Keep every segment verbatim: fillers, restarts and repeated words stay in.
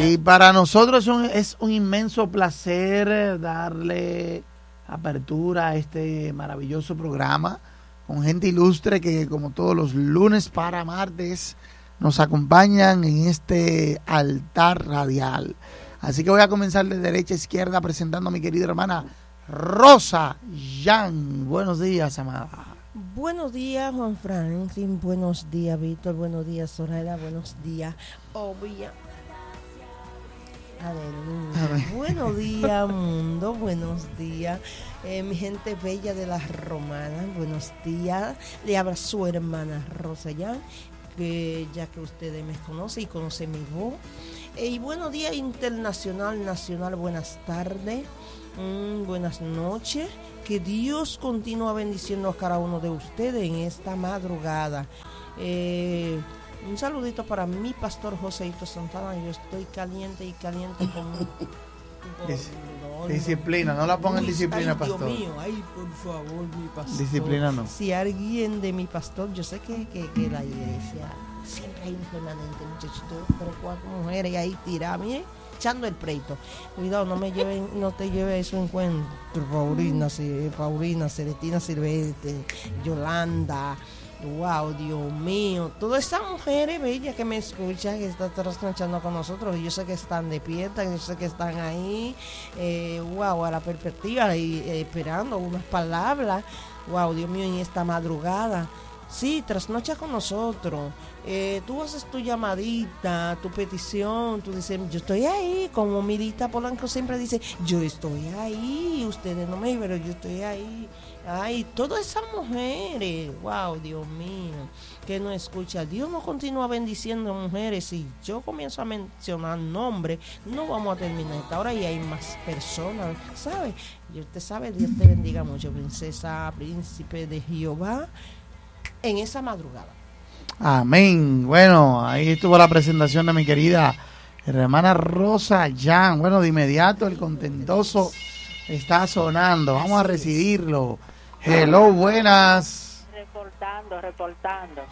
Y para nosotros es un, es un inmenso placer darle apertura a este maravilloso programa con gente ilustre que, como todos los lunes para martes, nos acompañan en este altar radial. Así que voy a comenzar de derecha a izquierda presentando a mi querida hermana Rosa Jan. Buenos días, amada. Buenos días, Juan Franklin. Buenos días, Víctor. Buenos días, Soraya. Buenos días, Obvia. Aleluya. Buenos días, mundo. Buenos días, eh, mi gente bella de las romanas. Buenos días. Le habla su hermana Rosa Jan, que ya que ustedes me conocen y conocen mi voz. Eh, y buenos días internacional, nacional. Buenas tardes. Mm, buenas noches. Que Dios continúa bendiciendo a cada uno de ustedes en esta madrugada. Eh, un saludito para mi pastor Joséito Santana. Yo estoy caliente y caliente con... con disciplina, no la pongan disciplina, ay, pastor. Dios mío, ay, por favor, mi pastor. Disciplina no. Si alguien de mi pastor, yo sé que, que, que la iglesia siempre hay un remanente, muchachito, pero cuatro mujeres ahí tiradas, ¿eh? Echando el pleito. Cuidado, no me lleven, no te lleve eso en cuenta. Paulina, Paulina, Celestina Silvestre, Yolanda, wow, Dios mío, todas esas mujeres bellas que me escuchan, que están trasnochando con nosotros, yo sé que están despiertas, yo sé que están ahí, eh, wow, a la perspectiva y eh, esperando unas palabras, wow, Dios mío, en esta madrugada. Sí, trasnocha con nosotros. Eh, tú haces tu llamadita, tu petición, tú dices, yo estoy ahí, como Mirita Polanco siempre dice, yo estoy ahí, ustedes no me ven, pero yo estoy ahí. Ay, todas esas mujeres, wow, Dios mío, que no escucha. Dios nos continúa bendiciendo mujeres. Y yo comienzo a mencionar nombres, no vamos a terminar esta hora y hay más personas, ¿sabe? Y usted sabe, Dios te bendiga mucho, princesa, príncipe de Jehová, en esa madrugada. Amén. Bueno, ahí estuvo la presentación de mi querida hermana Rosa Jan. Bueno, de inmediato el contentoso está sonando. Vamos a recibirlo. Hello, buenas. Reportando, reportando.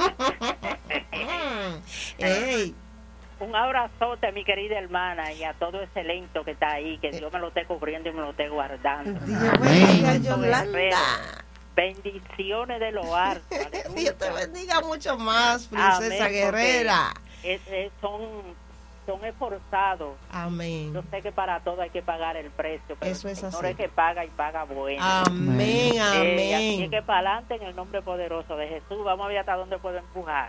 Hey. Un abrazote, mi querida hermana, y a todo ese lento que está ahí, que Dios me lo esté cubriendo y me lo esté guardando. Dios bendiga, Yolanda. Bendiciones de lo alto. Dios te bendiga mucho más, princesa Amén, guerrera. Es, es, son, son esforzados. Amén. Yo sé que para todo hay que pagar el precio, pero eso es el Señor así. Es que paga y paga bueno. Amén, eh, amén. Así es que para adelante en el nombre poderoso de Jesús. Vamos a ver hasta dónde puedo empujar.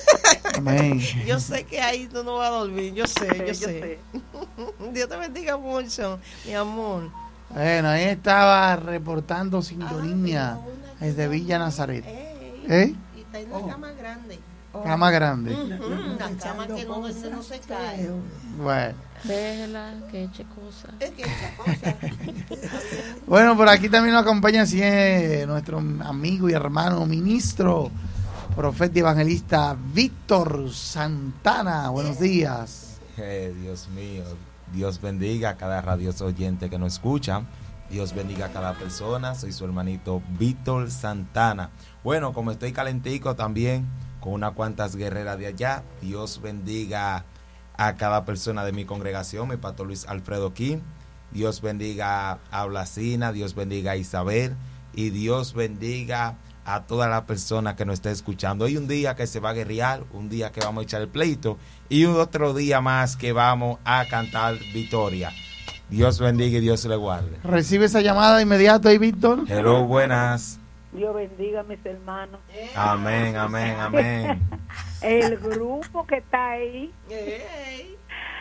Amén. Yo sé que ahí tú no vas a dormir. Yo sé, sí, yo, yo sé. sé. Dios te bendiga mucho, mi amor. Bueno, ahí estaba reportando sintonía desde Villa Nazaret. Ey, ¿Eh? Y está en la oh. cama grande. Oh. Cama grande. Uh-huh. La cama que no, no se cae. Bueno. Déjela que eche cosas. Es que eche cosas. Bueno, por aquí también nos acompaña así, eh, nuestro amigo y hermano ministro, profeta y evangelista Víctor Santana. Buenos días. Hey, Dios mío. Dios bendiga a cada radioso oyente que nos escucha. Dios bendiga a cada persona. Soy su hermanito Víctor Santana. Bueno, como estoy calentico también con unas cuantas guerreras de allá, Dios bendiga a cada persona de mi congregación, mi pastor Luis Alfredo King. Dios bendiga a Blasina, Dios bendiga a Isabel y Dios bendiga a todas las personas que nos estén escuchando. Hoy un día que se va a guerrear, un día que vamos a echar el pleito y un otro día más que vamos a cantar victoria. Dios bendiga y Dios le guarde. Recibe esa llamada de inmediato ahí, Víctor. Hello, buenas. Dios bendiga a mis hermanos. Amén, amén, amén. El grupo que está ahí. Hey.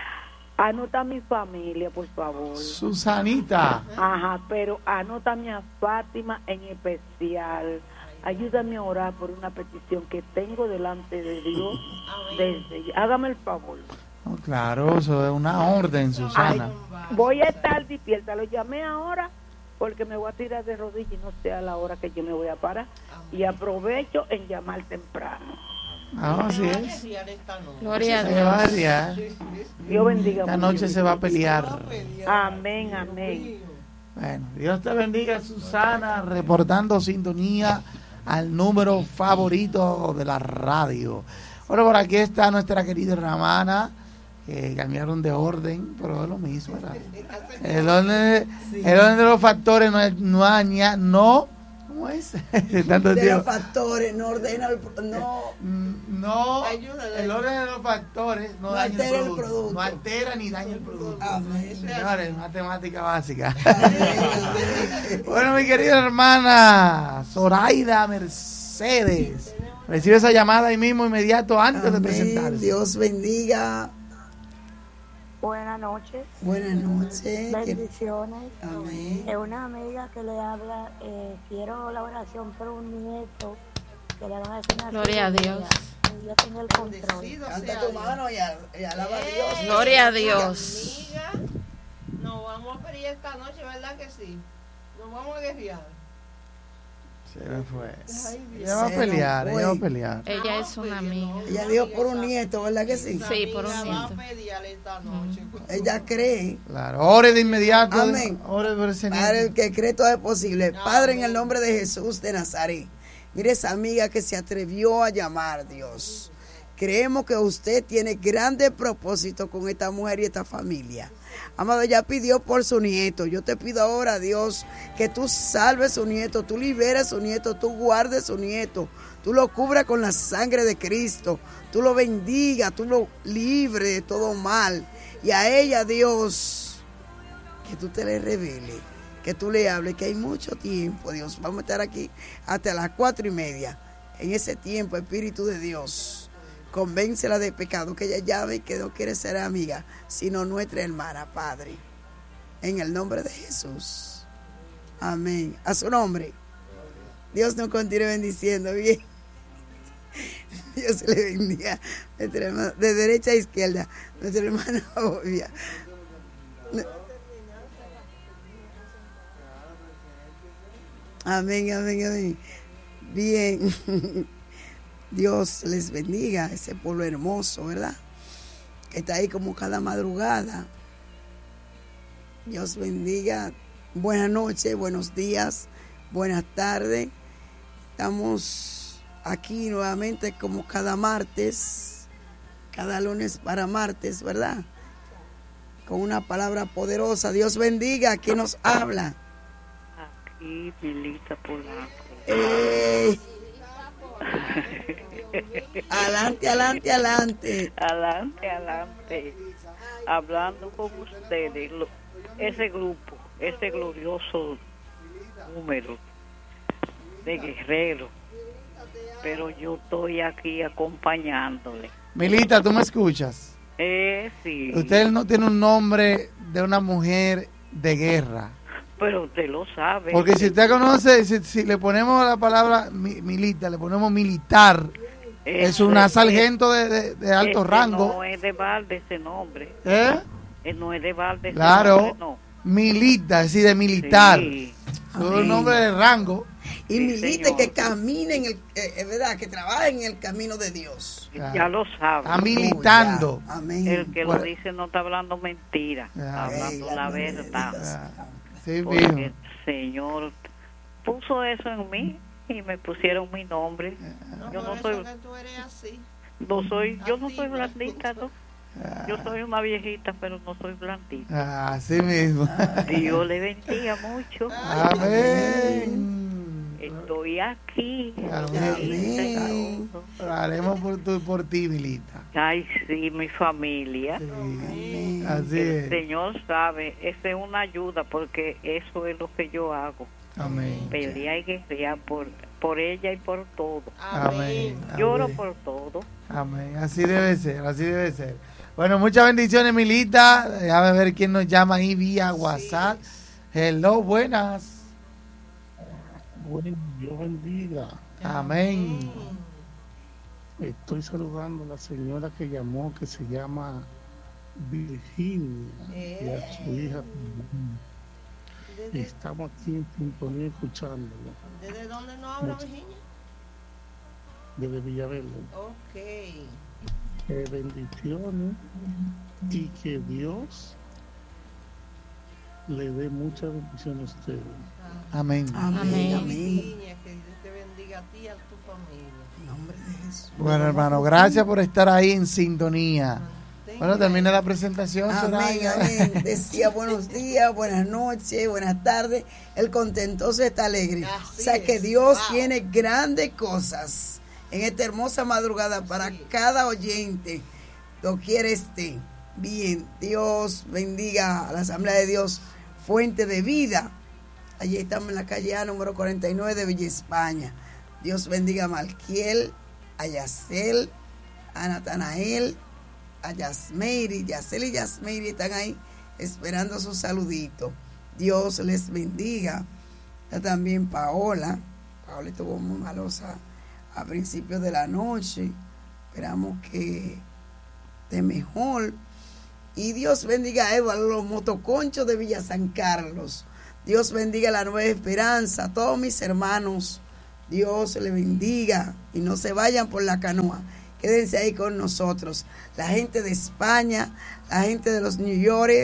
Anota a mi familia, por favor. Susanita. Ajá, pero anótame a Fátima en especial. Ayúdame a orar por una petición que tengo delante de Dios. Desde, hágame el favor. Oh, claro, eso es una orden, Susana. Ay, voy a estar despierta. Lo llamé ahora porque me voy a tirar de rodillas y no sé a la hora que yo me voy a parar. Y aprovecho en llamar temprano. Ah, así es. Gloria a Se va a Dios. guerrear. Dios bendiga. Esta noche se va a pelear. Amén, amén. Bueno, Dios te bendiga, Susana, reportando sintonía al número favorito de la radio. Bueno, por aquí está nuestra querida hermana que cambiaron de orden, pero es lo mismo, ¿verdad? El orden, el orden de los factores no es, no, aña- no ¿cómo es? Tanto de tiempo. los factores no ordena el, no No, Ayúdale. el orden de los factores no, No daña altera el el producto, producto. no altera ni daña el producto. Amén. Señores, matemática básica. Bueno, mi querida hermana Zoraida Mercedes, recibe esa llamada ahí mismo inmediato antes de Amén. presentarse. Dios bendiga. Buenas noches, Buenas noches. Que- bendiciones. Amén. Es una amiga que le habla, eh, quiero la oración por un nieto que le van a hacer una Gloria a cirugía. Dios. Y yo tengo el control. Bendecido Canta sea tu Dios. mano y, al- y alaba a Dios. Gloria a Dios. Amiga, nos vamos a pedir esta noche, ¿verdad que sí? Nos vamos a guerrear. Se me fue. Ay, Dios. Ella va a Se pelear, nos ella va a fue. pelear. Ella es una amiga. Ella dijo por un nieto, ¿verdad que sí? Sí, por un Esa amiga nieto. va a pelear esta noche. Ella cree. Claro, ore de inmediato. Amén. Ore por ese Para el niño. que cree todo es posible. Padre, en el Amén. nombre de Jesús de Nazaret. Mire esa amiga que se atrevió a llamar, Dios. Creemos que usted tiene grandes propósitos con esta mujer y esta familia. Amado, ella pidió por su nieto. Yo te pido ahora, Dios, que tú salves su nieto, tú liberes su nieto, tú guardes su nieto, tú lo cubras con la sangre de Cristo, tú lo bendiga, tú lo libres de todo mal. Y a ella, Dios, que tú te le reveles, que tú le hables, que hay mucho tiempo, Dios. Vamos a estar aquí hasta las cuatro y media. En ese tiempo, Espíritu de Dios, convéncela de pecado, que ella llame y que no quiere ser amiga, sino nuestra hermana, Padre. En el nombre de Jesús. Amén. A su nombre. Dios nos continúe bendiciendo. Bien. Dios le bendiga. Nuestra hermana, de derecha a izquierda. Nuestra hermana obvia. Amén, amén, amén. Bien. Dios les bendiga, ese pueblo hermoso, ¿verdad? Que está ahí como cada madrugada. Dios bendiga. Buenas noches, buenos días, buenas tardes. Estamos aquí nuevamente como cada martes, cada lunes para martes, ¿verdad? Con una palabra poderosa. Dios bendiga. ¿Quién nos habla? Aquí, Milita Polanco. Eh, adelante, adelante, adelante. Adelante, adelante. Hablando con ustedes, lo- ese grupo, ese glorioso número de guerreros. Pero yo estoy aquí acompañándole. Milita, ¿tú me escuchas? Eh, sí. Usted no tiene un nombre de una mujer de guerra. Pero usted lo sabe. Porque si usted conoce, si, si le ponemos la palabra mi- milita, le ponemos militar, es Eso una es- sargento de, de- de alto ese rango. No es de balde ese nombre. ¿Eh? Eh, No es de balde ese Claro, nombre, no. milita, es decir, de militar. Sí. Es un nombre de rango. Y Sí, milite señor. que camine en el, eh, es verdad, que trabaje en el camino de Dios. Claro. Ya lo sabe. Está militando. Oh, ya. Amén. El que Bueno. lo dice no está hablando mentira, Ah. está hablando Ey, la gloria a verdad. Dios. Ah, sí, Porque mismo. el Señor puso eso en mí y me pusieron mi nombre. Yo no por soy, eso que tú eres así. no soy, yo no soy Activa. blandita, ¿no? Yo soy una viejita, pero no soy blandita. Ah, así mismo. Dios le bendiga mucho. Amén. Estoy aquí. Amén. Amén. Haremos por, tu, por ti, milita. Ay, sí, mi familia. Sí, así El es. Señor sabe, esa es una ayuda porque eso es lo que yo hago. Amén. Pelear y guerrear por, por ella y por todo. Amén. Lloro Amén. por todo. Amén. Así debe ser, así debe ser. Bueno, muchas bendiciones, Milita. Déjame ver quién nos llama ahí vía WhatsApp. Hello, buenas. Bueno, Dios bendiga. Amén. Estoy saludando a la señora que llamó, que se llama Virginia, y a su hija. ¿Desde, Estamos aquí en sintonía escuchándolo, ¿Desde dónde no habla Mucho. Virginia? desde Villaverde. Ok. Eh, bendiciones y que Dios le dé muchas bendiciones a ustedes. Amén. Amén. Amén. Amén. Virginia, que Dios te bendiga a ti y a tu familia. En nombre de Jesús. Bueno, hermano, gracias por estar ahí en sintonía. Ten Bueno, termina la presentación. Amén, Soraya. amén. Decía buenos días, buenas noches, buenas tardes. El contentoso está alegre. Así o sea que es. Dios Wow. tiene grandes cosas en esta hermosa madrugada para cada oyente. Doquiera esté. Bien, Dios bendiga a la Asamblea de Dios, Fuente de Vida. Allí estamos en la calle A, número cuarenta y nueve de Villa España. Dios bendiga a Malquiel, a Yacel, a Natanael, a Yasmeiri. Yacel y Yasmeiri están ahí esperando su saludito. Dios les bendiga. Está también Paola. Paola estuvo muy malosa a principios de la noche. Esperamos que esté mejor. Y Dios bendiga a Eduardo, los motoconchos de Villa San Carlos. Dios bendiga la Nueva Esperanza, a todos mis hermanos. Dios les bendiga y no se vayan por la canoa. Quédense ahí con nosotros. La gente de España, la gente de los New York,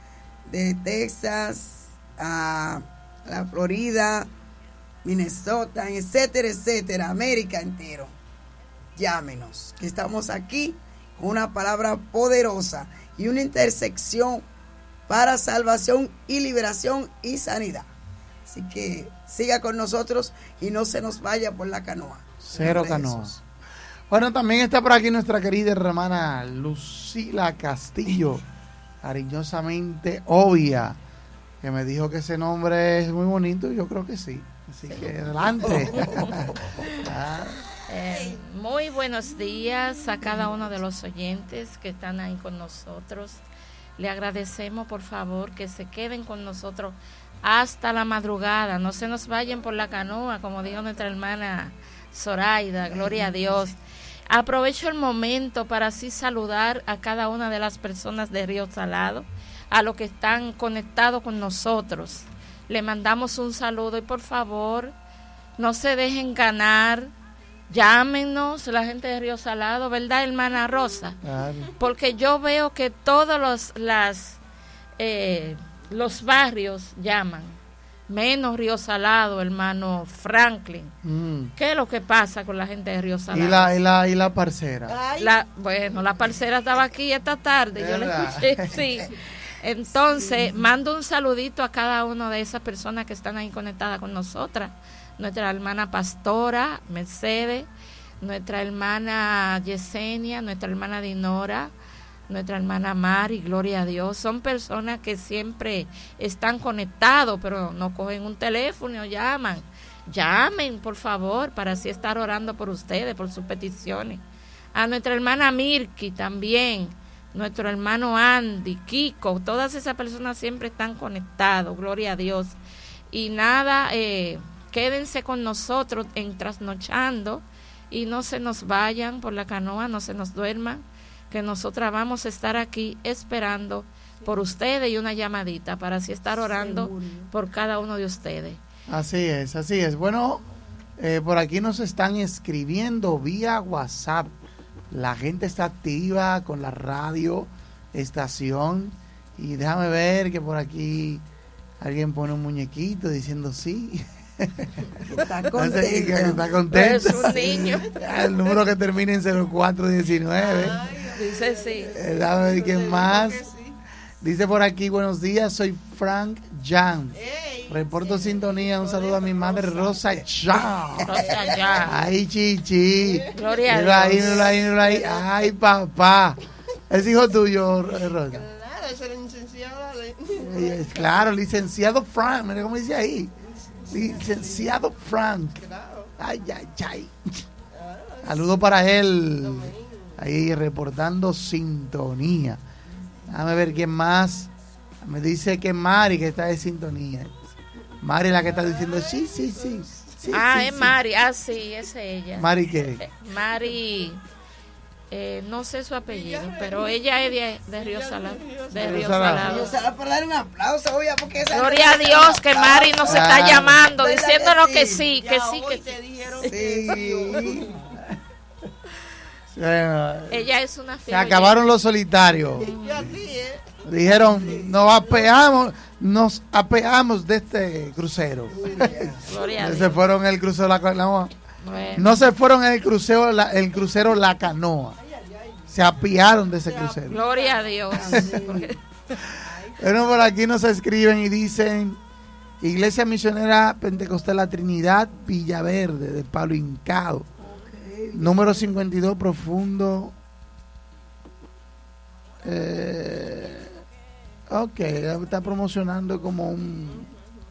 de Texas, a la Florida, Minnesota, etcétera, etcétera, América entero. Llámenos, que estamos aquí con una palabra poderosa y una intersección para salvación y liberación y sanidad. Así que siga con nosotros y no se nos vaya por la canoa. Cero canoa. Bueno, también está por aquí nuestra querida hermana Lucila Castillo, cariñosamente Obvia, que me dijo que ese nombre es muy bonito y yo creo que sí. Así que adelante. Ah. Eh, muy buenos días a cada uno de los oyentes que están ahí con nosotros. Le agradecemos, por favor, que se queden con nosotros hasta la madrugada. No se nos vayan por la canoa, como dijo nuestra hermana Zoraida. Gloria a Dios. Aprovecho el momento para así saludar a cada una de las personas de Río Salado, a los que están conectados con nosotros. Le mandamos un saludo y por favor, no se dejen ganar. Llámenos, la gente de Río Salado, ¿verdad, hermana Rosa? Claro. Porque yo veo que todos los, las, eh, los barrios llaman, menos Río Salado, hermano Franklin. Mm. ¿Qué es lo que pasa con la gente de Río Salado? Y la, y la, y la parcera. La, bueno, la parcera estaba aquí esta tarde, yo la ¿Verdad? escuché, sí. Entonces, mando un saludito a cada una de esas personas que están ahí conectadas con nosotras. Nuestra hermana Pastora, Mercedes, nuestra hermana Yesenia, nuestra hermana Dinora, nuestra hermana Mari, gloria a Dios. Son personas que siempre están conectados, pero no cogen un teléfono o llaman. Llamen, por favor, para así estar orando por ustedes, por sus peticiones. A nuestra hermana Mirki también, nuestro hermano Andy, Kiko, todas esas personas siempre están conectados, gloria a Dios. Y nada, eh, quédense con nosotros en Trasnochando y no se nos vayan por la canoa, no se nos duerman, que nosotras vamos a estar aquí esperando por ustedes y una llamadita para así estar orando por cada uno de ustedes. Así es, así es. Bueno, eh, por aquí nos están escribiendo vía WhatsApp. La gente está activa con la radio, estación. Y déjame ver que por aquí alguien pone un muñequito diciendo sí. Está No sé, contento. que- que está contento. Es un niño. El número que termina en cero cuatro diecinueve. Dice sí. Eh, Déjame ver quién más. Dice por aquí, buenos días, soy Frank Jan. Reporto sintonía, un saludo a mi madre Rosa Jan. Rosa Jan. Ay, chichi. Gloria a Míralo ahí, Dios. míralo ahí, míralo ahí. Ay, papá. Es hijo tuyo, Rosa. Claro, ese era licenciado. Eh, Claro, licenciado Frank. Mira cómo dice ahí. Licenciado Frank. Ay, ay, ay. Saludo para él. Ahí reportando sintonía. Déjame ver quién más. Me dice que Mari que está de sintonía. Mari la que está diciendo sí, sí, sí. sí Ah, sí, es sí. Mari. Ah, sí, es ella. Mari qué. Eh, Mari, eh, no sé su apellido, pero ella es de, de Río Salado. De Río Salado. Yo Salado. se para dar un aplauso, obvia, porque esa Gloria a mujer Dios se que da Mari un nos aplauso. está llamando, ¿Verdad diciéndonos que que sí? sí, que sí, que te sí. dijeron Sí. Eh, Ella es una Se fiel acabaron los solitarios. Yo a ti, ¿eh? Dijeron, nos apeamos, nos apeamos de este crucero. oyente. Gloria a Se Dios. fueron en el crucero la canoa. Bueno, No se fueron en el crucero la, el crucero la canoa. se apiaron de ese crucero. Gloria a Dios. Bueno, por aquí nos escriben y dicen: Iglesia Misionera Pentecostal La Trinidad, Villaverde, de Palo Hincado. Okay. Número cincuenta y dos, profundo. Eh, ok, está promocionando como un,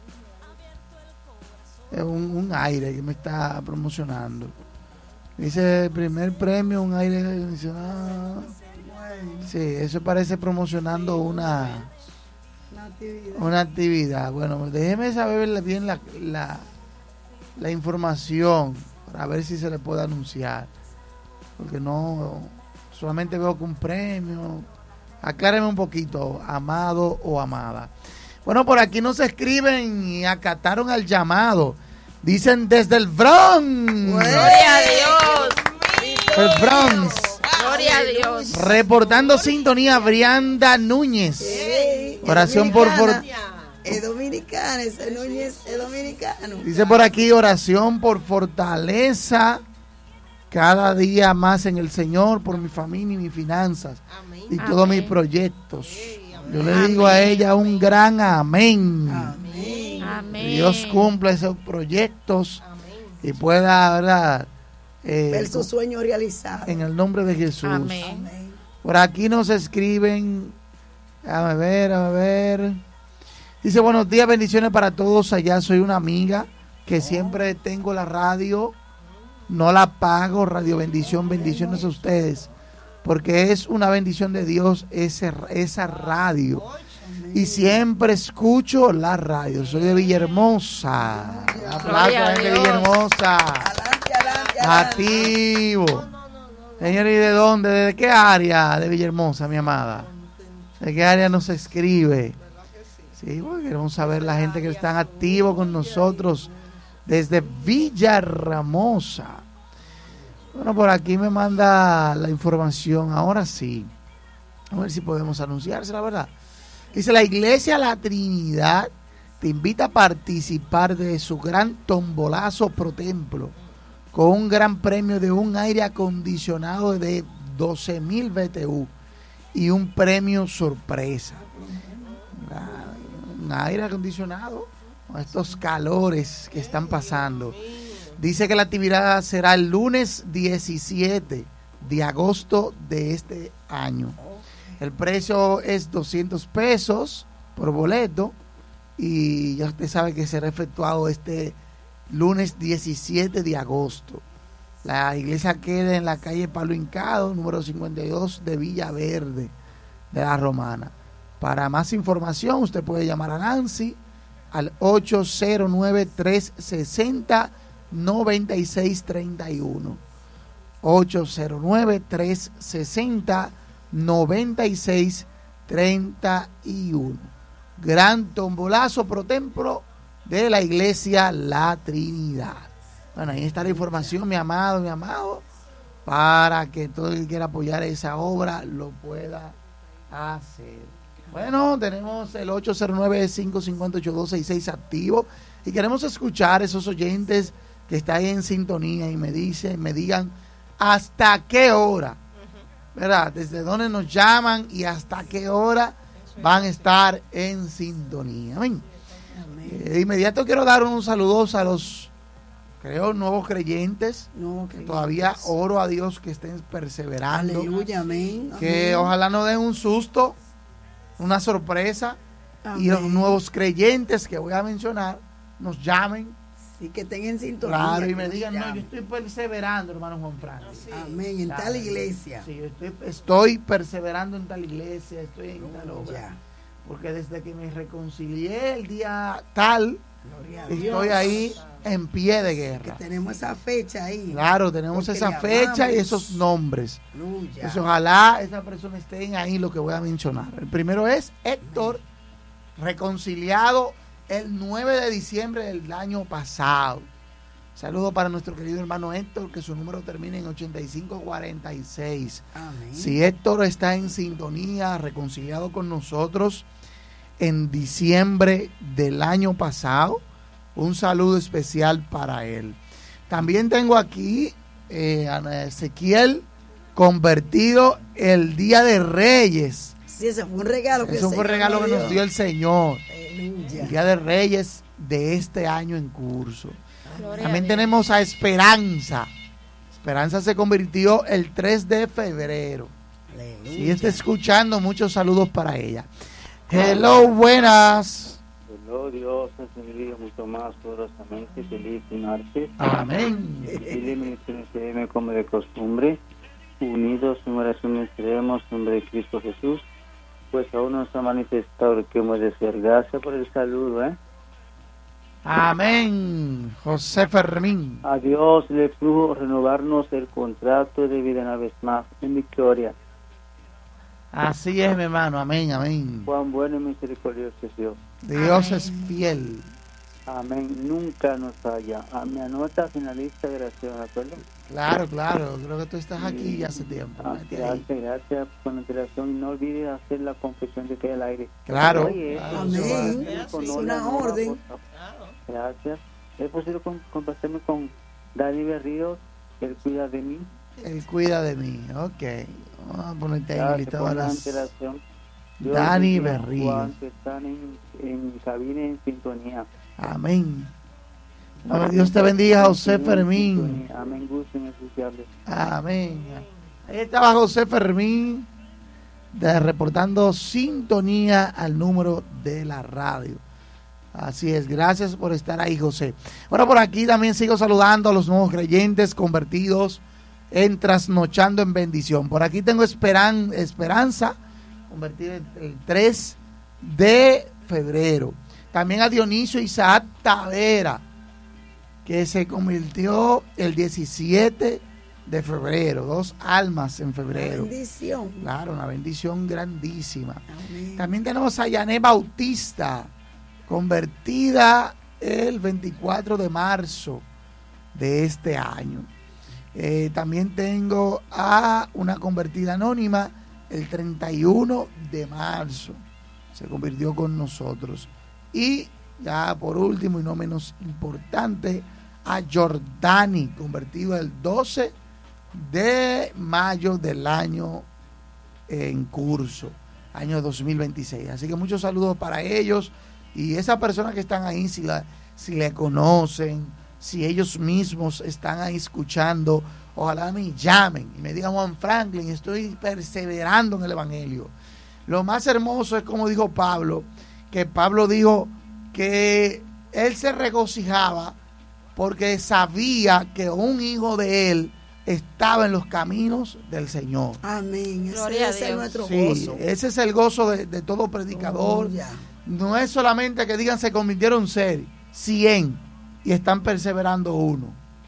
un, un aire que me está promocionando. Dice: primer premio, un aire acondicionado. Sí, eso parece promocionando una... Una actividad. Una actividad. Bueno, déjeme saber bien la, la, la información para ver si se le puede anunciar. Porque no, solamente veo que un premio. Acláreme un poquito, amado o amada. Bueno, por aquí nos escriben y acataron al llamado. Dicen desde el Bronx. Gloria a Dios. El Bronx. Gloria a Dios. Reportando sintonía, Brianda Núñez. Hey, oración por for... Es dominicana, ese Núñez es dominicano. Dice por aquí: oración por fortaleza cada día más en el Señor, por mi familia y mis finanzas. Amén. Y todos mis proyectos. Hey, yo le digo amén. A ella un gran amén. Amén. Amén. Dios cumpla esos proyectos amén. Y pueda, ¿verdad?, Eh, ver su sueño realizado en el nombre de Jesús. Amén. Por aquí nos escriben, a ver, a ver. Dice: buenos días, bendiciones para todos allá. Soy una amiga que oh. siempre tengo la radio, no la pago. Radio Bendición, bendiciones a ustedes, porque es una bendición de Dios ese, esa radio. Y siempre escucho la radio. Soy de Villahermosa. Aplausos de Villahermosa. Activo. No, no, no, no. Señor, ¿y de dónde? ¿De qué área de Villahermosa, mi amada? ¿De qué área nos escribe? Sí, porque queremos saber la gente que están activos con nosotros desde Villahermosa. Bueno, por aquí me manda la información. Ahora sí. A ver si podemos anunciarse, la verdad. Dice: la Iglesia La Trinidad te invita a participar de su gran tombolazo pro templo, con un gran premio de un aire acondicionado de doce mil B T U y un premio sorpresa. Un aire acondicionado con estos calores que están pasando. Dice que la actividad será el lunes diecisiete de agosto de este año. El precio es doscientos pesos por boleto y ya usted sabe que será efectuado este lunes diecisiete de agosto. La iglesia queda en la calle Palo Hincado, número cincuenta y dos de Villaverde de la Romana. Para más información, usted puede llamar a Nancy al ocho cero nueve, tres seis cero, nueve seis tres uno. ocho cero nueve, tres seis cero, nueve seis tres uno. Gran tombolazo pro templo de la Iglesia La Trinidad. Bueno, ahí está la información, mi amado, mi amado, para que todo el que quiera apoyar esa obra lo pueda hacer. Bueno, tenemos el ocho cero nueve, cinco cinco ocho, dos seis seis activo y queremos escuchar esos oyentes que están ahí en sintonía y me dicen, me digan hasta qué hora, ¿verdad? Desde dónde nos llaman y hasta qué hora van a estar en sintonía. Amén. Eh, de inmediato quiero dar unos saludos a los, creo, nuevos creyentes, no, que todavía oro a Dios que estén perseverando. Aleluya, amén. Que amén. Ojalá no den un susto, una sorpresa, amén. Y los nuevos creyentes que voy a mencionar nos llamen. Sí, que estén en sintonía. Claro, y me digan, no, yo estoy perseverando, hermano Juan Francis. Sí. Amén, en claro, tal iglesia. Sí, yo estoy, estoy perseverando en tal iglesia, estoy en tal obra. Ya. Porque desde que me reconcilié el día tal, estoy ahí en pie de guerra. Que tenemos esa fecha ahí. Claro, tenemos esa fecha y esos nombres. Entonces, ojalá esa persona estén ahí lo que voy a mencionar. El primero es Héctor, reconciliado el nueve de diciembre del año pasado. Saludo para nuestro querido hermano Héctor, que su número termina en ochenta y cinco cuarenta y seis. Amén. Si Héctor está en sintonía, reconciliado con nosotros en diciembre del año pasado, un saludo especial para él. También tengo aquí eh, a Ezequiel convertido el Día de Reyes. Sí, ese fue un regalo que, Eso fue un regalo que nos dio el Señor. Aleluya. El Día de Reyes de este año en curso. Gloria También a Dios. tenemos a Esperanza. Esperanza se convirtió el tres de febrero. Aleluya. Si está escuchando, muchos saludos para ella. Hello, buenas. Hello, Dios nos bendiga mucho más poderosamente. Feliz martes. Amén. Dile ministerio C M como de costumbre. Unidos en oración estaremos en nombre de Cristo Jesús. Pues aún nos ha manifestado que hemos de ser. Gracias por el saludo, ¿eh? Amén. José Fermín. A Dios le plugo renovarnos el contrato de vida una vez más en victoria. Así es, mi hermano. Amén, amén. Cuán bueno y misericordioso es Dios. Dios Amén. es fiel. Amén. Nunca nos falla. A mi anota finalista de oración, ¿de acuerdo? Claro, claro. Creo que tú estás aquí ya hace tiempo. Ah, Mete ahí. gracias, gracias por la antelación. No olvides hacer la confesión de que hay al aire. Claro. Oye, Claro. Amén. con Es Ola una Nova, orden. por favor. Gracias. ¿Es posible con- complacerme con Dani Berríos? Él cuida de mí. Él cuida de mí. Ok. Vamos a ponerte ahí Gracias listado por la las... antelación. Dios Dani bendiga a Berríos. Juan, que están en, en cabina en sintonía. Amén. Amén. Dios te bendiga, José En Fermín. sintonía. Amén, gusto inexcusable. Amén. Ahí estaba José Fermín de, reportando sintonía al número de la radio. Así es, gracias por estar ahí, José. Bueno, por aquí también sigo saludando a los nuevos creyentes convertidos en Trasnochando en Bendición. Por aquí tengo Esperan, Esperanza, convertida en el tres de febrero. También a Dionisio Isaac Tavera, que se convirtió el diecisiete de febrero. Dos almas en febrero. Bendición. Claro, una bendición grandísima. Amén. También tenemos a Yané Bautista, convertida el veinticuatro de marzo de este año. Eh, también tengo a una convertida anónima el treinta y uno de marzo. Se convirtió con nosotros. Y ya por último y no menos importante, a Jordani, convertido el doce de mayo del año en curso, año dos mil veintiséis. Así que muchos saludos para ellos y esas personas que están ahí, si, la, si le conocen, si ellos mismos están ahí escuchando, ojalá me llamen y me digan: Juan Franklin, estoy perseverando en el Evangelio. Lo más hermoso es como dijo Pablo, que Pablo dijo que él se regocijaba porque sabía que un hijo de él estaba en los caminos del Señor. Amén. Ese Gloria a es Dios. nuestro Sí, gozo. ese es el gozo de, de todo predicador. Aleluya. No es solamente que digan se convirtieron ser cien y están perseverando uno.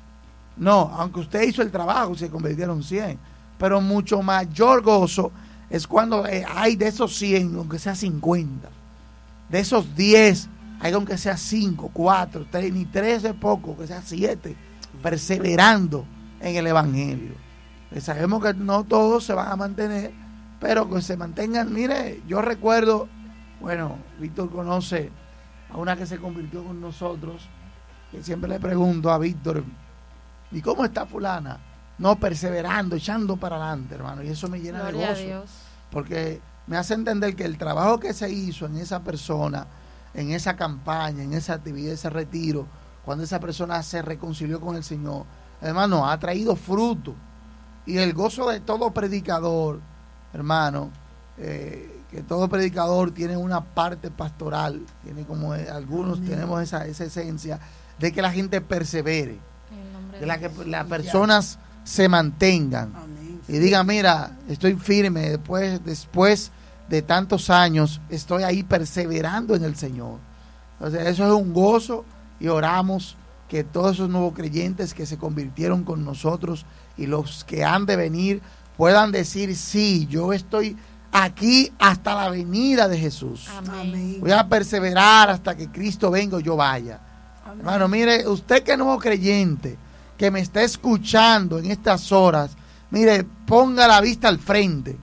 No, aunque usted hizo el trabajo, se convirtieron cien. Pero mucho mayor gozo es cuando eh, hay de esos cien, aunque sea cincuenta. De esos diez, hay aunque sea cinco, cuatro, tres, ni tres es poco, que sea siete, perseverando en el Evangelio. Pues sabemos que no todos se van a mantener, pero que se mantengan. Mire, yo recuerdo, bueno, Víctor conoce a una que se convirtió con nosotros, que siempre le pregunto a Víctor: ¿y cómo está fulana? No, perseverando, echando para adelante, hermano, y eso me llena Gloria a de gozo, Dios. porque me hace entender que el trabajo que se hizo en esa persona, en esa campaña, en esa actividad, ese retiro, cuando esa persona se reconcilió con el Señor, hermano, ha traído fruto. Y el gozo de todo predicador, hermano, eh, que todo predicador tiene una parte pastoral, tiene como eh, algunos Amén. tenemos esa, esa esencia de que la gente persevere, En el nombre de la de que Jesús. las personas se mantengan Amén. y digan: mira, estoy firme, después, después de tantos años estoy ahí perseverando en el Señor. Entonces eso es un gozo, y oramos que todos esos nuevos creyentes que se convirtieron con nosotros y los que han de venir puedan decir: sí, yo estoy aquí hasta la venida de Jesús. Amén. Amén. Voy a perseverar hasta que Cristo venga o yo vaya. Amén. Hermano, mire, usted que es nuevo creyente, que me está escuchando en estas horas, mire, ponga la vista al frente.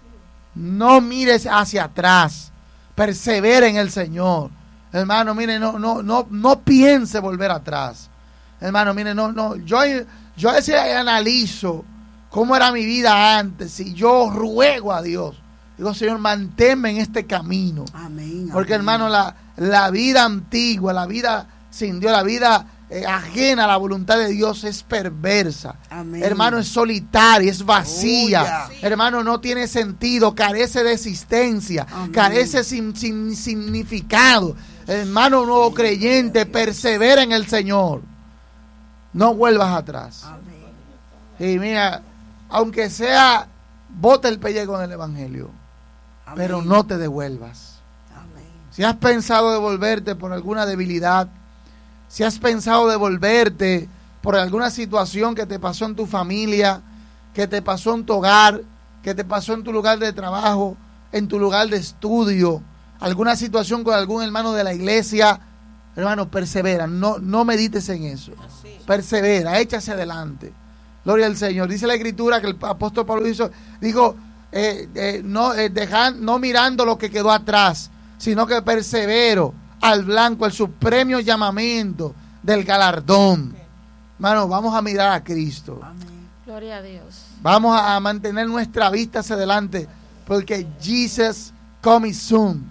No mires hacia atrás. Persevere en el Señor. Hermano, mire, no, no, no, no piense volver atrás. Hermano, mire, no, no. Yo, yo a veces analizo cómo era mi vida antes. Y yo ruego a Dios, digo, Señor, manténme en este camino. Amén. Porque, amén. hermano, la, la vida antigua, la vida sin Dios, la vida eh, ajena a la voluntad de Dios es perversa. Amén. Hermano, es solitaria, es vacía. Oh, yeah. Hermano, no tiene sentido, carece de existencia, Amén. carece sin, sin significado. Hermano nuevo creyente, persevera en el Señor. No vuelvas atrás. Amén. Y mira, aunque sea, bota el pellejo en el Evangelio, Amén. pero no te devuelvas. Amén. Si has pensado devolverte por alguna debilidad, si has pensado devolverte por alguna situación que te pasó en tu familia, que te pasó en tu hogar, que te pasó en tu lugar de trabajo, en tu lugar de estudio, alguna situación con algún hermano de la iglesia, hermano, persevera, no, no medites en eso. Persevera, échase adelante. Gloria al Señor. Dice la Escritura que el apóstol Pablo hizo, dijo, eh, eh, no, eh, dejan, no mirando lo que quedó atrás, sino que persevero al blanco, al supremo llamamiento del galardón. Okay. Hermano, vamos a mirar a Cristo. Amén. Gloria a Dios. Vamos a, a mantener nuestra vista hacia adelante, porque Jesus coming soon.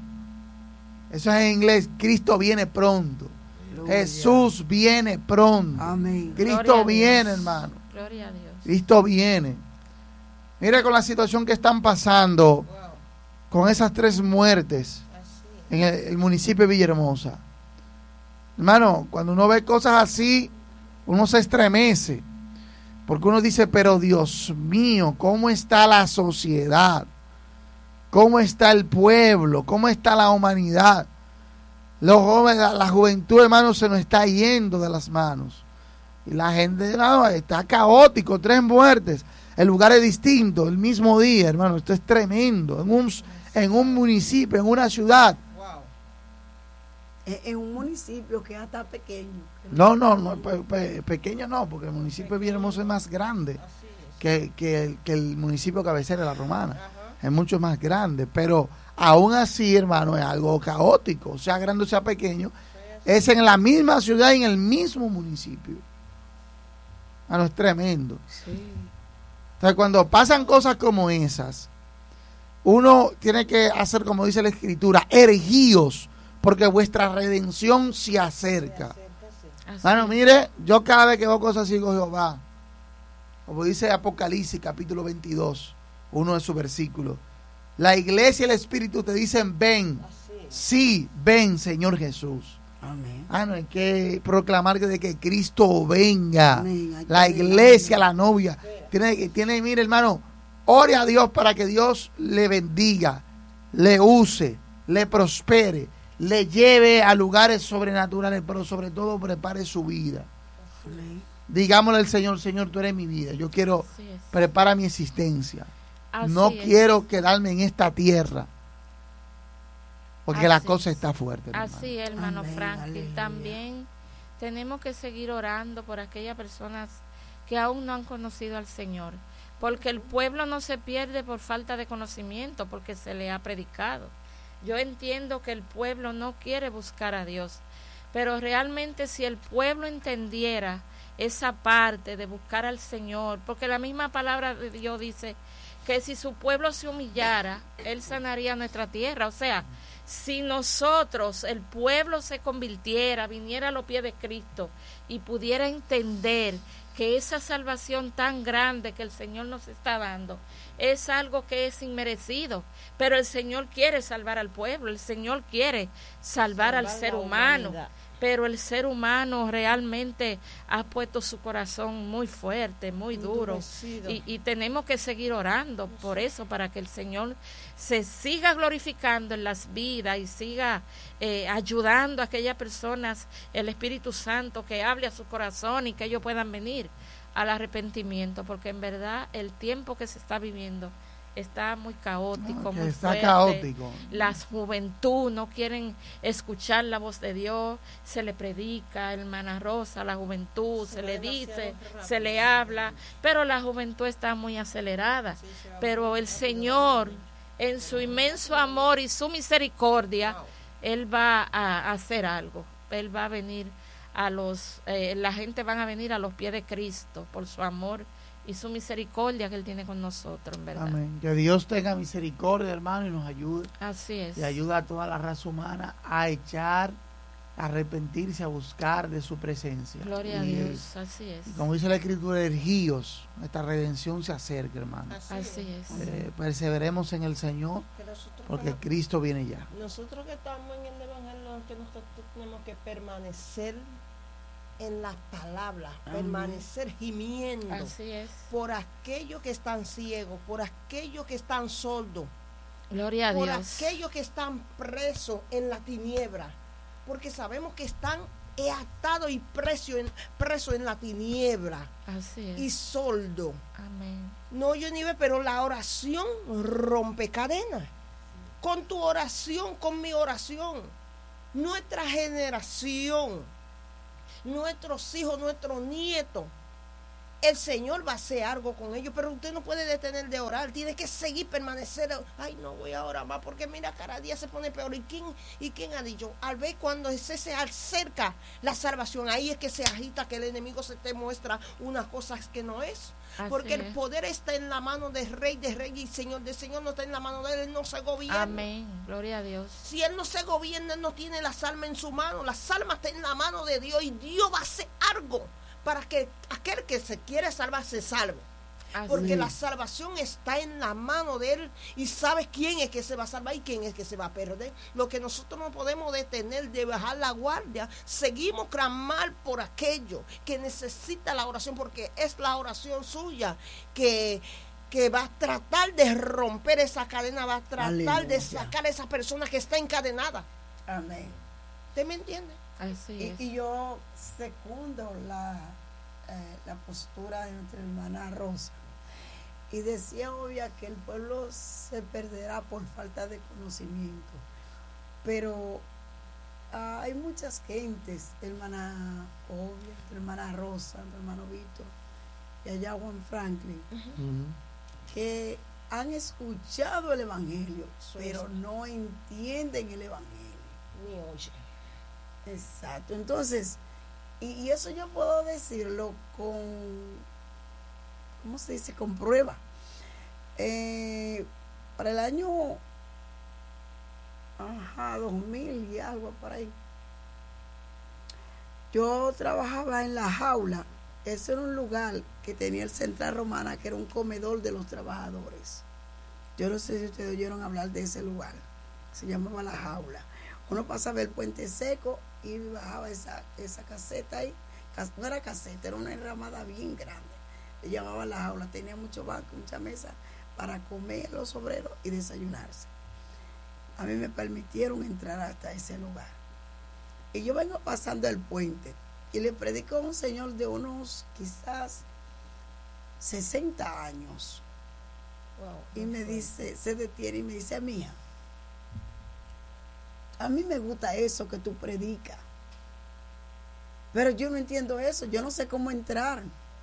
Eso es en inglés. Cristo viene pronto. Gloria. Jesús viene pronto. Amén. Cristo viene, hermano. Gloria a Dios. Cristo viene. Mira con la situación que están pasando, wow, con esas tres muertes en el, el municipio de Villahermosa. Hermano, cuando uno ve cosas así, uno se estremece. Porque uno dice, pero Dios mío, ¿cómo está la sociedad? ¿Cómo está el pueblo? ¿Cómo está la humanidad? Los jóvenes, la, la juventud, hermano, se nos está yendo de las manos. Y la gente, no, está caótico, tres muertes, en lugares distintos, el mismo día, hermano. Esto es tremendo. En un, en un municipio, en una ciudad. Wow. En, en un municipio que hasta pequeño. No, no, no pe, pe, pequeño no, porque el municipio de Villahermosa es más grande que, que, el, que el municipio cabecera de La Romana. Es mucho más grande, pero aún así, hermano, es algo caótico. O sea grande o sea pequeño, es en la misma ciudad y en el mismo municipio. Hermano, es tremendo. Sí. Entonces, cuando pasan cosas como esas, uno tiene que hacer, como dice la Escritura, erigíos, porque vuestra redención se acerca. Hermano, mire, yo cada vez que veo cosas así, digo, Jehová, como dice Apocalipsis, capítulo veintidós, uno de sus versículos, la iglesia y el Espíritu te dicen, ven, sí, ven, Señor Jesús. Amén. Ah, no hay que proclamar que de que Cristo venga. Amén. La iglesia, la novia. Tiene, tiene, mire, hermano, ore a Dios para que Dios le bendiga, le use, le prospere, le lleve a lugares sobrenaturales, pero sobre todo prepare su vida. Amén. Digámosle al Señor, Señor, tú eres mi vida. Yo quiero, prepara mi existencia. Así no es. quiero quedarme en esta tierra. Porque Así la es. cosa está fuerte. Así es, hermano Amén, Franklin. aleluya. También tenemos que seguir orando por aquellas personas que aún no han conocido al Señor. Porque el pueblo no se pierde por falta de conocimiento, porque se le ha predicado. Yo entiendo que el pueblo no quiere buscar a Dios, pero realmente si el pueblo entendiera esa parte de buscar al Señor, porque la misma palabra de Dios dice que si su pueblo se humillara, Él sanaría nuestra tierra. O sea, si nosotros, el pueblo, se convirtiera, viniera a los pies de Cristo y pudiera entender que esa salvación tan grande que el Señor nos está dando es algo que es inmerecido, pero el Señor quiere salvar al pueblo, el Señor quiere salvar, salvar al ser humano, humanidad. Pero el ser humano realmente ha puesto su corazón muy fuerte, muy duro, y, y tenemos que seguir orando por eso, para que el Señor se siga glorificando en las vidas y siga eh, ayudando a aquellas personas, el Espíritu Santo, que hable a su corazón y que ellos puedan venir al arrepentimiento, porque en verdad el tiempo que se está viviendo está muy caótico, okay, muy está fuerte. caótico. La juventud no quieren escuchar la voz de Dios, se le predica, hermana Rosa, a la juventud, se, se le dice, se le habla, pero la juventud está muy acelerada. Sí, pero el Señor, en su inmenso amor y su misericordia, wow. Él va a, a hacer algo. Él va a venir a los, eh, la gente van a venir a los pies de Cristo por su amor y su misericordia que Él tiene con nosotros, en verdad. Amén. Que Dios tenga misericordia, hermano, y nos ayude. Así es. Y ayuda a toda la raza humana a echar, a arrepentirse, a buscar de su presencia. Gloria a Y, Dios, así es. y como dice la Escritura, ergíos, esta redención se acerca, hermano. Así, Así es. Eh, perseveremos en el Señor, Que nosotros porque como- Cristo viene ya. Nosotros que estamos en el Evangelio, que nosotros tenemos que permanecer en la palabra, Amén. permanecer gimiendo Así es. por aquellos que están ciegos, por aquellos que están sordos, Gloria a por Dios. aquellos que están presos en la tiniebla, porque sabemos que están atados y presos en, presos en la tiniebla Así es. y sordos. Amén. No, yo ni ve, pero la oración rompe cadenas. Con tu oración, con mi oración, nuestra generación, nuestros hijos, nuestros nietos, el Señor va a hacer algo con ellos, pero usted no puede detener de orar, tiene que seguir, permanecer. Ay, no voy a orar más, porque mira, cada día se pone peor. ¿Y quién, y quién ha dicho? Al ver cuando se, se acerca la salvación, ahí es que se agita, que el enemigo se te muestra unas cosas que no es. Así Porque el es. poder está en la mano del Rey, de Rey y Señor de Señor, no está en la mano de él, él no se gobierna. Amén. Gloria a Dios. Si él no se gobierna, él no tiene las almas en su mano. Las almas están en la mano de Dios y Dios va a hacer algo para que aquel que se quiere salvar se salve. Así Porque es. la salvación está en la mano de él y sabe quién es que se va a salvar y quién es que se va a perder. Lo que nosotros no podemos detener de bajar la guardia, seguimos clamar por aquello que necesita la oración, porque es la oración suya que, que va a tratar de romper esa cadena, va a tratar Aleluya. de sacar a esa persona que está encadenada. Amén. ¿Usted me entiende? Así Y, es. y yo secundo la, eh, la postura de nuestra hermana Rosa. Y decía obvia que el pueblo se perderá por falta de conocimiento. Pero ah, hay muchas gentes, hermana Obvia, hermana Rosa, hermano Víctor, y allá Juan Franklin, que han escuchado el Evangelio, Eso pero es. no entienden el Evangelio. Ni oye. Exacto, entonces, y, y eso yo puedo decirlo con, ¿cómo se dice? Con prueba. Eh, para el año, ajá, dos mil y algo por ahí, yo trabajaba en la jaula. Ese era un lugar que tenía el Central Romana, que era un comedor de los trabajadores. Yo no sé si ustedes oyeron hablar de ese lugar. Se llamaba La Jaula. Uno pasaba el puente seco y bajaba esa, esa caseta ahí. Cas- No era caseta, era una enramada bien grande. Le llamaban La Jaula. Tenía mucho banco, mucha mesa para comer los obreros y desayunarse. A mí me permitieron entrar hasta ese lugar. Y yo vengo pasando el puente y le predico a un señor de unos quizás sesenta años. Wow, Y me dice, se detiene y me dice, mía, a mí me gusta eso que tú predicas, pero yo no entiendo eso, yo no sé cómo entrar.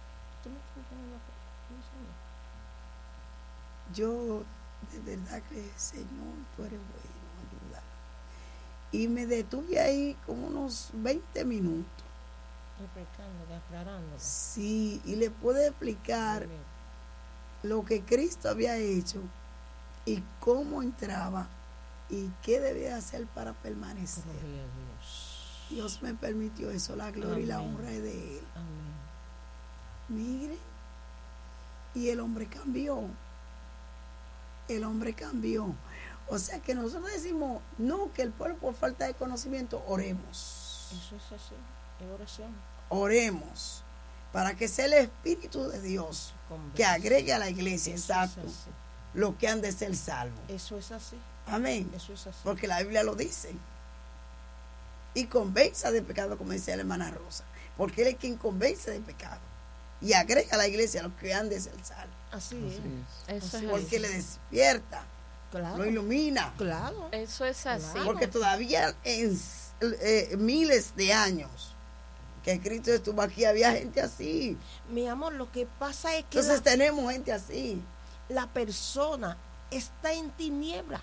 Yo de verdad que, Señor, tú eres bueno, ayuda. Y me detuve ahí como unos veinte minutos. Explicándole, aclarándole. Sí, y le pude explicar lo que Cristo había hecho y cómo entraba y qué debía hacer para permanecer. Gloria a Dios. Dios me permitió eso, la gloria y la Amén. honra es de Él. Amén. Mire, y el hombre cambió. El hombre cambió. O sea que nosotros decimos, no, que el pueblo por falta de conocimiento, oremos. Eso es así, es oración. Oremos para que sea el Espíritu de Dios que agregue a la iglesia, Eso exacto, es así. lo que han de ser salvos. Eso es así. Amén. Eso es así. Porque la Biblia lo dice. Y convenza de pecado, como decía la hermana Rosa. Porque Él es quien convence de pecado. Y agrega a la iglesia a los que han de ser salvos. Así, Así es. Eso Así es Porque así. le despierta, Claro. lo ilumina. Claro. Eso es así. Claro. Porque todavía en eh, miles de años que Cristo estuvo aquí, había gente así. Mi amor, lo que pasa es que Entonces la, tenemos gente así. la persona está en tiniebla.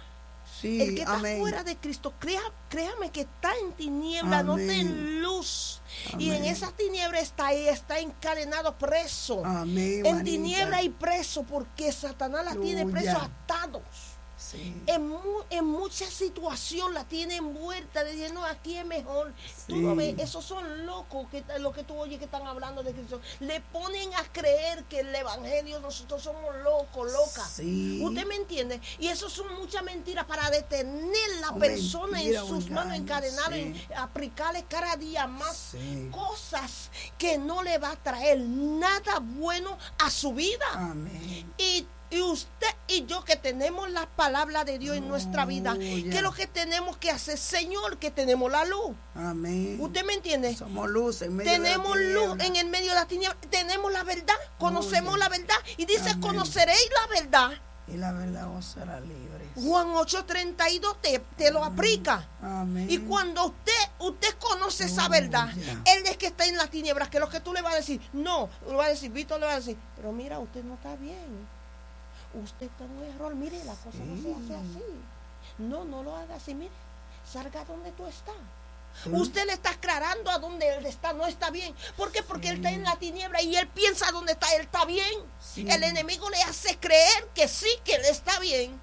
Sí, el que está amén. fuera de Cristo, crea, créame que está en tiniebla, no está en luz. Amén. Y en esa tiniebla está ahí, está encadenado, preso. Amén, en manita. tiniebla y preso, porque Satanás la tiene preso atados. Sí. En, mu en muchas situaciones la tiene envuelta, diciendo aquí es mejor. Sí. Tú lo ves, esos son locos, que lo que tú oyes que están hablando de Cristo. Le ponen a creer que el evangelio nosotros somos locos, locas. Sí. ¿Usted me entiende? Y eso son muchas mentiras para detener la oh, persona mentira, en sus manos encadenadas, sí. en aplicarle cada día más sí. cosas que no le va a traer nada bueno a su vida. Amén. Y Y usted y yo que tenemos la palabra de Dios en oh, nuestra vida, yeah. ¿qué es lo que tenemos que hacer? Señor, que tenemos la luz. Amén. ¿Usted me entiende? Somos luz en medio tenemos de la luz en el medio de la tiniebla. Tenemos la verdad, conocemos oh, yeah. la verdad. Y dice, amén. Conoceréis la verdad. Y la verdad os será libre. Juan ocho treinta y dos te, te lo aplica. Amén. Y cuando usted usted conoce oh, esa verdad, yeah. él es que está en las tinieblas, que es lo que tú le vas a decir. No, le va a decir, Víctor le va a decir, pero mira, usted no está bien. Usted está en un error, mire, la cosa sí. no se hace así. No, no lo haga así, mire, salga donde tú estás. Sí. Usted le está aclarando a donde él está, no está bien. ¿Por qué? Porque sí. él está en la tiniebla y él piensa dónde está, él está bien. Sí. El enemigo le hace creer que sí, que él está bien.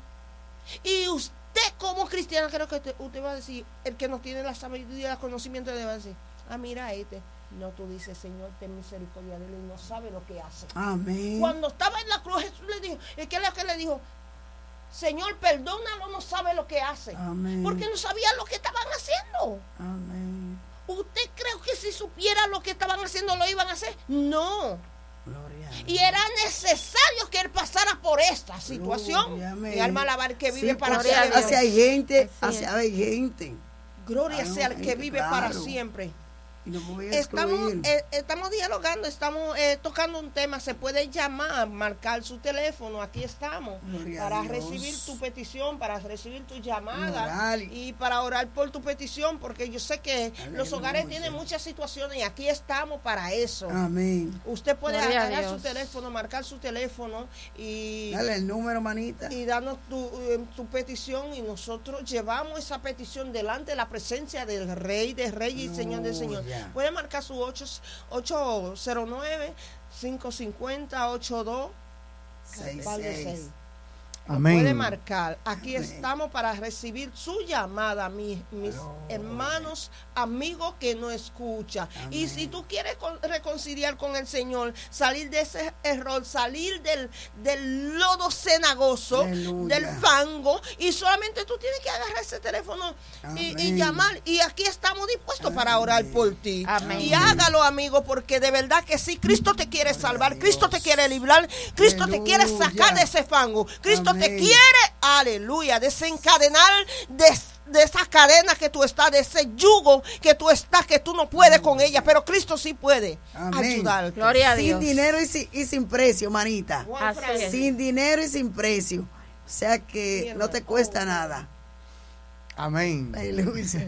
Y usted como cristiano, creo que usted, usted va a decir, el que no tiene la sabiduría, el conocimiento, le va a decir, ah, mira este. No, tú dices, Señor, ten misericordia de él y no sabe lo que hace. Amén. Cuando estaba en la cruz, Jesús le dijo, ¿qué es lo que le dijo? Señor, perdónalo, no sabe lo que hace. Amén. Porque no sabía lo que estaban haciendo. Amén. ¿Usted cree que si supiera lo que estaban haciendo lo iban a hacer? No. Gloria y era necesario que él pasara por esta situación. Mi alma alabar que vive sí, para siempre. Hacia hay gente, hacia hay gente. Gloria ah, sea el que vive claro. para siempre. No estamos, eh, estamos dialogando, estamos eh, tocando un tema. Se puede llamar, marcar su teléfono. Aquí estamos Gloria para recibir tu petición, para recibir tu llamada y para orar por tu petición, porque yo sé que Aleluya. Los hogares tienen muchas situaciones y aquí estamos para eso. Amén. Usted puede agarrar su teléfono, marcar su teléfono y dale el número, manita, y darnos tu, eh, tu petición, y nosotros llevamos esa petición delante de la presencia del Rey de Reyes y no, Señor del Señor. Ya. Puede marcar su ocho cero nueve, cinco cinco cero, ocho dos seis. Amén. Puede marcar. Aquí Amén. Estamos para recibir su llamada, mis, mis oh, hermanos, amigos que no escuchan. Y si tú quieres con, reconciliar con el Señor, salir de ese error, salir del, del lodo cenagoso, Aleluya. Del fango, y solamente tú tienes que agarrar ese teléfono y, y llamar. Y aquí estamos dispuestos Amén. Para orar por ti. Amén. Y hágalo, amigo, porque de verdad que sí, Cristo te quiere salvar, Cristo te quiere librar, Cristo Aleluya. Te quiere sacar de ese fango, Cristo Amén. Te quiere, aleluya, desencadenar de, de esas cadenas que tú estás, de ese yugo que tú estás, que tú no puedes con ella, pero Cristo sí puede ayudar. Gloria a Dios. Sin dinero y sin, y sin precio, manita. Sin dinero y sin precio. O sea que no te cuesta nada. Amén. Aleluya.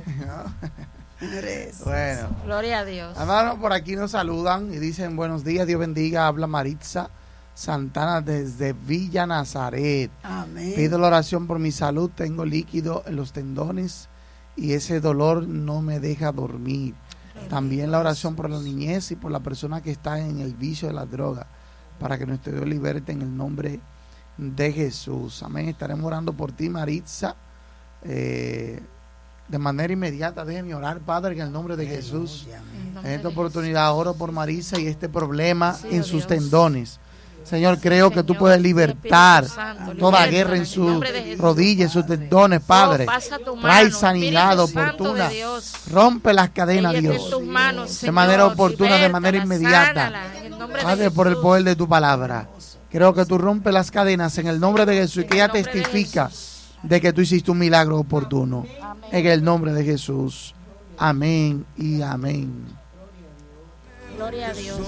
Bueno. Gloria a Dios. Hermanos, por aquí nos saludan y dicen buenos días, Dios bendiga, habla Maritza Santana desde Villa Nazaret. Amén. Pido la oración por mi salud. Tengo líquido en los tendones y ese dolor no me deja dormir. Amén. También la oración por la niñez y por la persona que está en el vicio de la droga, para que nuestro Dios liberte en el nombre de Jesús. Amén. Estaremos orando por ti, Maritza. Eh, de manera inmediata, déjeme orar, Padre, en el nombre de Aleluya. Jesús. En, en esta oportunidad oro por Maritza y este problema sí, en sus Dios. Tendones. Señor, creo Señor, que tú puedes libertar Santo, toda liberta, guerra en sus rodillas, en sus tendones, Padre. Oh, trae sanidad oportuna. Rompe las cadenas, Dios. Manos, de manera oportuna, de manera inmediata. Padre, por el poder de tu palabra. Creo que tú rompes las cadenas en el nombre de Jesús y que ella testifica de, de que tú hiciste un milagro oportuno. Amén. En el nombre de Jesús. Amén y amén. Gloria a Dios.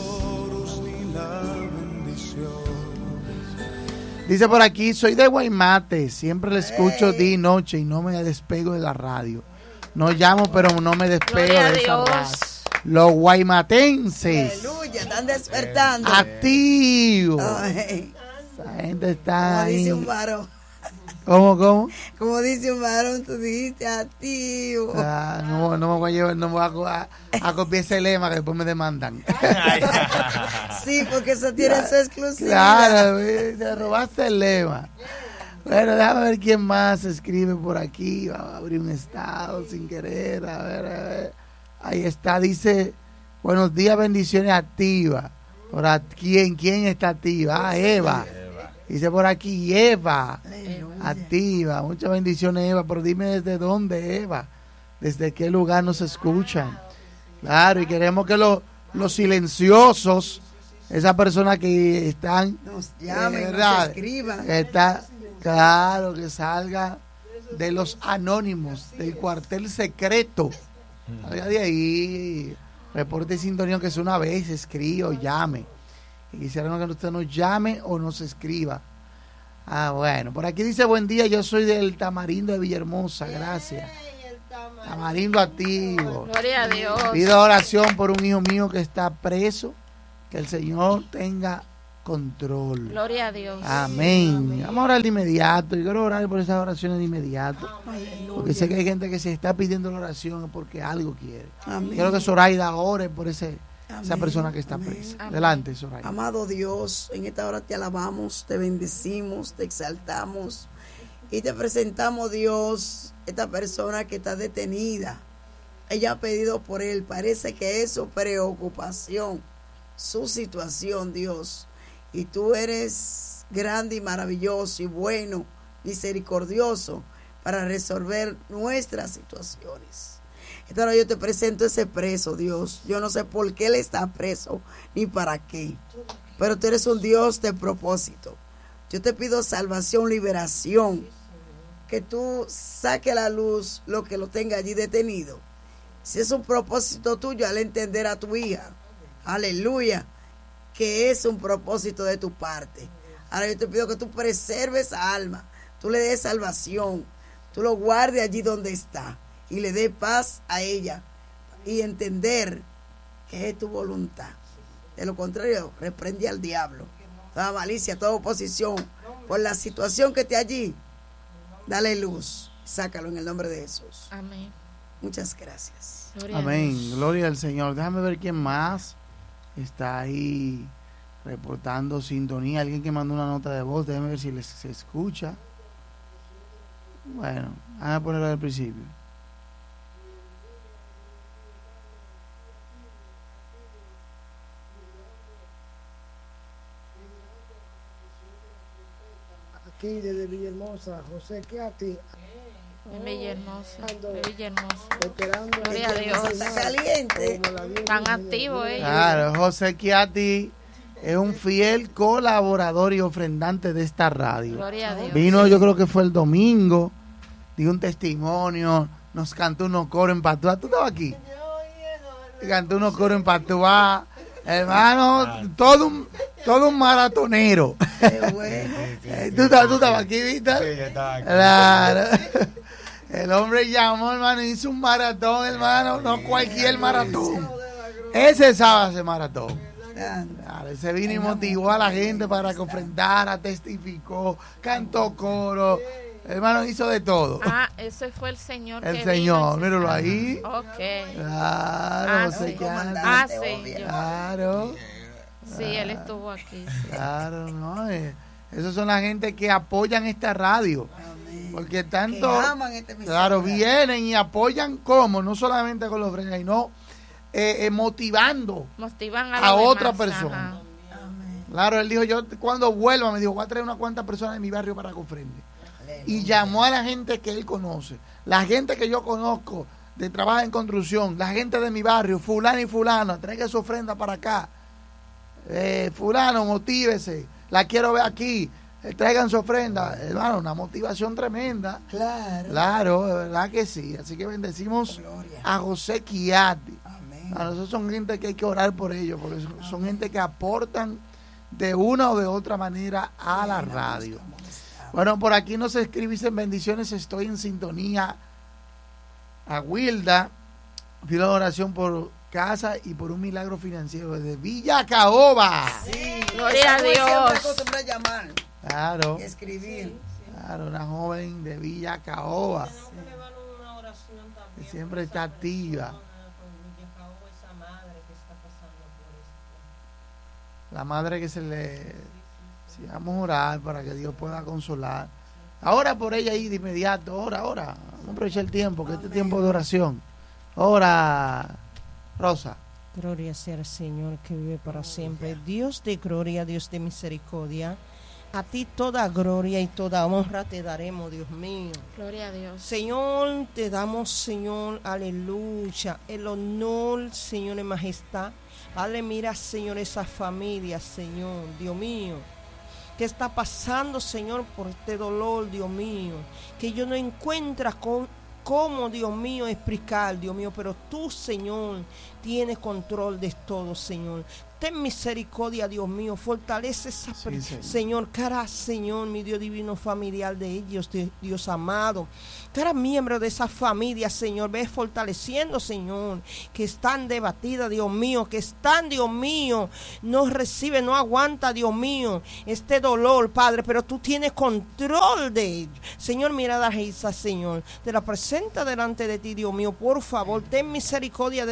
Dice por aquí, soy de Guaymate, siempre le escucho día y noche y no me despego de la radio. No llamo, pero no me despego Gloria de esa radio. Los guaymatenses. Aleluya, están despertando. Activos. Esa gente está Como ahí. dice un varón. ¿Cómo, cómo? Como dice un varón, tú dijiste activo. Ah, no, no me voy a llevar, no me voy a, a, a copiar ese lema que después me demandan. Sí, porque eso tiene Claro, su exclusividad. Claro, te robaste el lema. Bueno, déjame ver quién más escribe por aquí. Vamos a abrir un estado sin querer. A ver, a ver. Ahí está, dice, buenos días, bendiciones activa. ¿Por aquí, ¿quién, quién está activa? Ah, Eva. Dice por aquí, Eva. Activa. Muchas bendiciones, Eva. Pero dime desde dónde, Eva. Desde qué lugar nos escuchan. Claro, y queremos que los, los silenciosos, esas personas que están, nos llamen, eh, nos escriban. que está, claro, que salga de los anónimos, del cuartel secreto. Salga de ahí, reporte de sintonía, que es una vez, escriba o llame. Y quisiéramos que usted nos llame o nos escriba. Ah, bueno, por aquí dice, buen día, yo soy del Tamarindo de Villahermosa, gracias. Tamarindo activo. Gloria a Dios. Pido oración por un hijo mío que está preso, que el Señor tenga control. Gloria a Dios. Amén. Vamos a orar de inmediato. Yo quiero orar por esas oraciones de inmediato. Porque sé que hay gente que se está pidiendo la oración porque algo quiere. Amén. Quiero que Zoraida ore por ese, esa Amén. persona que está Amén. presa. Amén. Adelante, Zoraida. Amado Dios, en esta hora te alabamos, te bendecimos, te exaltamos y te presentamos, Dios, esta persona que está detenida. Ella ha pedido por él, parece que es su preocupación, su situación, Dios. Y tú eres grande y maravilloso y bueno, misericordioso para resolver nuestras situaciones. Esta hora yo te presento ese preso, Dios. Yo no sé por qué él está preso ni para qué, pero tú eres un Dios de propósito. Yo te pido salvación, liberación, que tú saque a la luz lo que lo tenga allí detenido. Si es un propósito tuyo, al entender a tu hija, aleluya, que es un propósito de tu parte. Ahora yo te pido que tú preserves a alma, tú le des salvación, tú lo guardes allí donde está y le dé paz a ella y entender que es tu voluntad. De lo contrario, reprende al diablo, toda malicia, toda oposición por la situación que esté allí. Dale luz, sácalo en el nombre de Jesús. Amén. Muchas gracias. Gloria Amén. Gloria al Señor. Déjame ver quién más está ahí reportando sintonía. Alguien que mandó una nota de voz. Déjame ver si les, se escucha. Bueno, vamos a ponerlo al principio. Aquí desde Villahermosa, José Kiati. En Villahermosa, de Villahermosa. Esperando. Gloria a Dios. Está caliente. Tan activos ellos. Claro, José Kiati es un fiel colaborador y ofrendante de esta radio. Gloria a Dios. Vino, yo creo que fue el domingo, dio un testimonio, nos cantó unos coros en Patuá. ¿Tú estabas aquí? Cantó unos coros en Patuá. Hermano, todo un, todo un maratonero. ¿Tú, estabas- ¿Tú estabas aquí, Víctor? Sí, yo estaba aquí. Claro. El hombre llamó, hermano, hizo un maratón, hermano, no cualquier maratón. Ese sábado ese maratón. Claro, se vino y motivó a la gente para que ofrendara, testificó, cantó coro. Hermano, hizo de todo. Ah, ese fue el Señor. El que Señor, vino. míralo ahí. Ok. Claro, Ah, José sí. Kiati. Ah, sí. yo- Claro. Sí, él estuvo aquí. sí. Claro, no. eh, Esos son la gente que apoyan esta radio. Porque tanto. Que aman esta emisora. Claro, vienen y apoyan como, no solamente con los frenos, sino eh, eh, motivando Motivan a, a los otra demás, persona. ajá. Claro, él dijo, yo cuando vuelva, me dijo, voy a traer unas cuantas personas de mi barrio para que ofrende. Y llamó a la gente que él conoce. La gente que yo conozco, de trabajo en construcción, la gente de mi barrio, fulano y fulano, traiga su ofrenda para acá. Eh, fulano, motívese, la quiero ver aquí, eh, traigan su ofrenda. Hermano, una motivación tremenda. Claro. Claro, de verdad que sí. Así que bendecimos a José Kiati. A nosotros son gente que hay que orar por ellos, porque son, son gente que aportan de una o de otra manera a la radio. Bueno, por aquí nos escribe y dicen bendiciones, estoy en sintonía. A Wilda, pido oración por casa y por un milagro financiero desde Villa Caoba. Sí, Gloria a esa mujer siempre Dios. acostumbra a llamar Claro. y escribir. Claro, una joven de Villa Caoba. Tenemos que elevar una oración también. Que siempre está activa. Esa madre que está pasando por esto. La madre que se le... Si vamos a orar para que Dios pueda consolar. Ahora por ella ahí de inmediato, ora, ora. Vamos a aprovechar el tiempo, que este es tiempo de oración. Ora, Rosa. Gloria sea el Señor que vive para siempre. Dios de gloria, Dios de misericordia. A ti toda gloria y toda honra te daremos, Dios mío. Gloria a Dios. Señor, te damos, Señor, aleluya, el honor, Señor, en majestad. Padre, mira, Señor, esa familia, Señor, Dios mío. ¿Qué está pasando, Señor, por este dolor, Dios mío? Que ellos no encuentran con, cómo, Dios mío, explicar, Dios mío. Pero tú, Señor, tienes control de todo, Señor. Ten misericordia, Dios mío. Fortalece esa, sí, Señor. Señor, cara, Señor, mi Dios divino familiar de ellos, de Dios amado. Cada miembro de esa familia, Señor, ve fortaleciendo, Señor, que están debatidas, Dios mío, que están, Dios mío, no recibe, no aguanta, Dios mío, este dolor, Padre, pero tú tienes control de ellos. Señor, mira a Isa, Señor, te la presenta delante de ti, Dios mío, por favor, ten misericordia de